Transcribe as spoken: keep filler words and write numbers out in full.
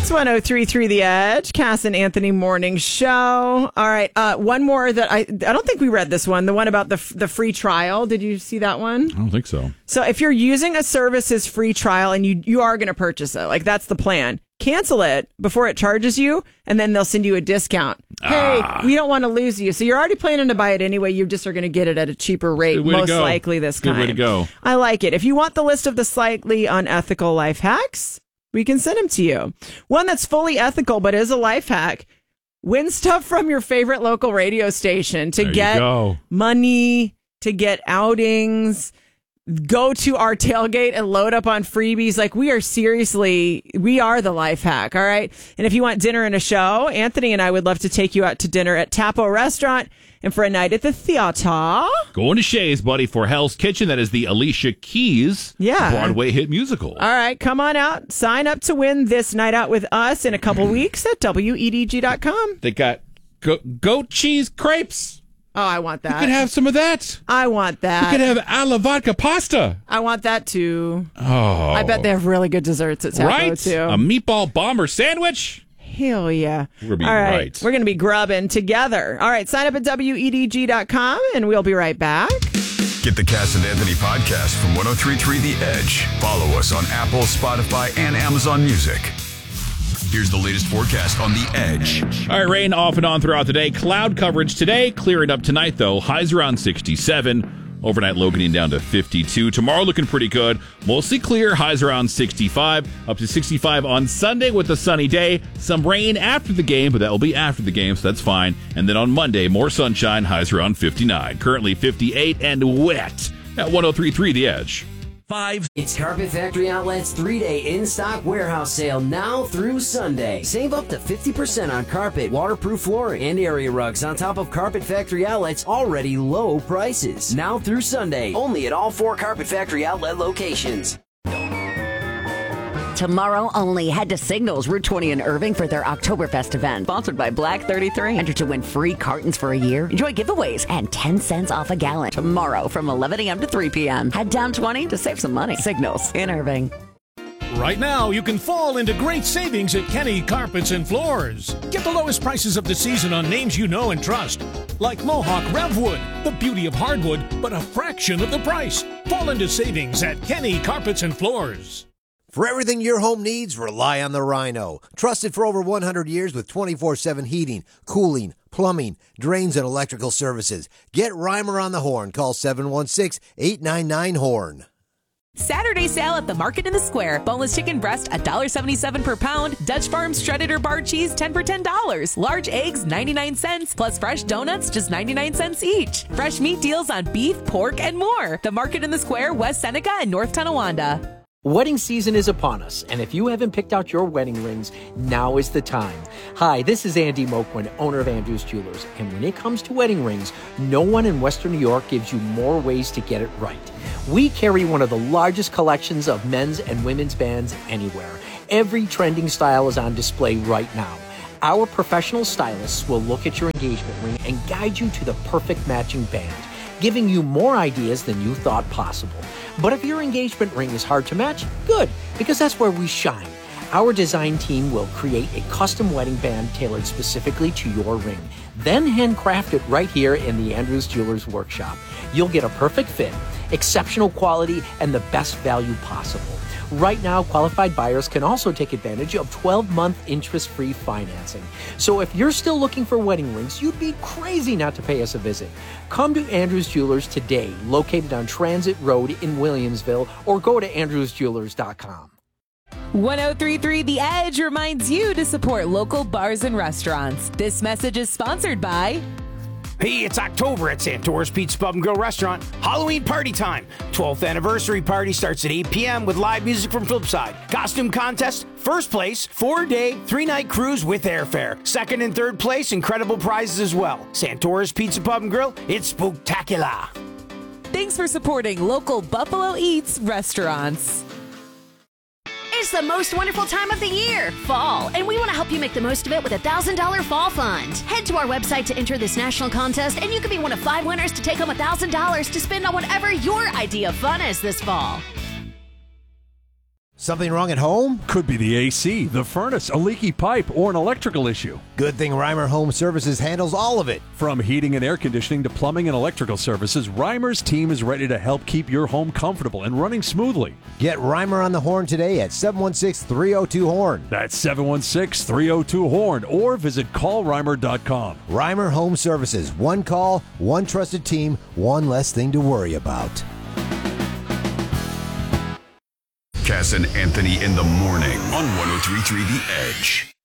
It's one oh three point three The Edge, Cass and Anthony Morning Show. All right, uh, one more that I I don't think we read this one, the one about the the free trial. Did you see that one? I don't think so. So if you're using a service's free trial and you, you are going to purchase it, like that's the plan, cancel it before it charges you, and then they'll send you a discount. Hey, Ah. we don't want to lose you. So you're already planning to buy it anyway. You just are going to get it at a cheaper rate, most likely this Good time. way to go. I like it. If you want the list of the slightly unethical life hacks, we can send them to you. One that's fully ethical but is a life hack. Win stuff from your favorite local radio station to There you get go. money, to get outings. Go to our tailgate and load up on freebies. Like, we are seriously, we are the life hack, all right? And if you want dinner and a show, Anthony and I would love to take you out to dinner at Tapo Restaurant and for a night at the theater. Going to Shays, buddy, for Hell's Kitchen. That is the Alicia Keys Yeah. Broadway hit musical. All right, come on out. Sign up to win this night out with us in a couple weeks at W E D G dot com. They got go- goat cheese crepes. Oh, I want You that. could have some of that. I want You that. could have alla vodka pasta. I want that too. Oh. I bet they have really good desserts at Tapo Right? too. A meatball bomber sandwich. Hell yeah. We're being All right. right. We're going to be grubbing together. All right. Sign up at W E D G dot com and we'll be right back. Get the Cass and Anthony podcast from one oh three point three The Edge. Follow us on Apple, Spotify, and Amazon Music. Here's the latest forecast on The Edge. All right, rain off and on throughout the day. Cloud coverage today. Clearing up tonight, though. Highs around sixty-seven. Overnight low getting down to fifty-two. Tomorrow looking pretty good. Mostly clear. Highs around sixty-five. Up to sixty-five on Sunday with a sunny day. Some rain after the game, but that will be after the game, so that's fine. And then on Monday, more sunshine. Highs around fifty-nine. Currently fifty-eight and wet at one oh three point three The Edge. Five. It's Carpet Factory Outlet's three-day in-stock warehouse sale now through Sunday. Save up to fifty percent on carpet, waterproof flooring, and area rugs on top of Carpet Factory Outlet's already low prices. Now through Sunday, only at all four Carpet Factory Outlet locations. Tomorrow only, head to Signals Route twenty in Irving for their Oktoberfest event. Sponsored by Black thirty-three. Enter to win free cartons for a year. Enjoy giveaways and ten cents off a gallon. Tomorrow from eleven a.m. to three p.m. Head down twenty to save some money. Signals in Irving. Right now, you can fall into great savings at Kenny Carpets and Floors. Get the lowest prices of the season on names you know and trust. Like Mohawk Revwood, the beauty of hardwood, but a fraction of the price. Fall into savings at Kenny Carpets and Floors. For everything your home needs, rely on the Rhino. Trusted for over one hundred years with twenty-four seven heating, cooling, plumbing, drains, and electrical services. Get Reimer on the horn. Call seven one six, eight nine nine, horn. Saturday sale at the Market in the Square. Boneless chicken breast, one dollar seventy-seven per pound. Dutch Farms shredded or bar cheese, ten for ten dollars. Large eggs, ninety-nine cents. Plus fresh donuts, just ninety-nine cents each. Fresh meat deals on beef, pork, and more. The Market in the Square, West Seneca and North Tonawanda. Wedding season is upon us, and if you haven't picked out your wedding rings, now is the time. Hi, this is Andy Moquin, owner of Andrews Jewelers, and when it comes to wedding rings, no one in Western New York gives you more ways to get it right. We carry one of the largest collections of men's and women's bands anywhere. Every trending style is on display right now. Our professional stylists will look at your engagement ring and guide you to the perfect matching band, giving you more ideas than you thought possible. But if your engagement ring is hard to match, good, because that's where we shine. Our design team will create a custom wedding band tailored specifically to your ring, then handcraft it right here in the Andrews Jewelers workshop. You'll get a perfect fit, exceptional quality, and the best value possible. Right now, qualified buyers can also take advantage of twelve-month interest-free financing. So if you're still looking for wedding rings, you'd be crazy not to pay us a visit. Come to Andrews Jewelers today, located on Transit Road in Williamsville, or go to andrews jewelers dot com. one oh three point three The Edge reminds you to support local bars and restaurants. This message is sponsored by... Hey, it's October at Santora's Pizza Pub and Grill Restaurant. Halloween party time. twelfth anniversary party starts at eight p.m. with live music from Flipside. Costume contest, first place, four-day, three-night cruise with airfare. Second and third place, incredible prizes as well. Santora's Pizza Pub and Grill, it's spooktacular. Thanks for supporting local Buffalo Eats restaurants. It's the most wonderful time of the year, fall, and we want to help you make the most of it with a one thousand dollars Fall Fund. Head to our website to enter this national contest, and you can be one of five winners to take home one thousand dollars to spend on whatever your idea of fun is this fall. Something wrong at home? Could be the A C, the furnace, a leaky pipe, or an electrical issue. Good thing Reimer Home Services handles all of it. From heating and air conditioning to plumbing and electrical services, Reimer's team is ready to help keep your home comfortable and running smoothly. Get Reimer on the horn today at seven one six, three oh two, horn. That's seven one six, three oh two, horn, or visit call reimer dot com. Reimer Home Services. One call, one trusted team, one less thing to worry about. Cass and Anthony in the morning on one oh three point three The Edge.